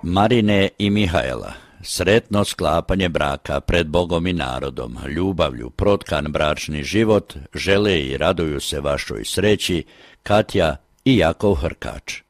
Marine i Mihajla, sretno sklapanje braka pred Bogom i narodom, ljubavlju protkan bračni život, žele i raduju se vašoj sreći Katja i Jakov Hrkač.